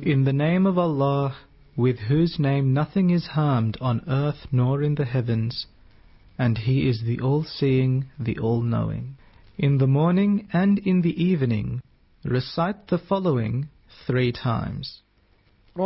In the name of Allah, with whose name nothing is harmed on earth nor in the heavens, and He is the All-Seeing, the All-Knowing. In the morning and in the evening, recite the following 3 times.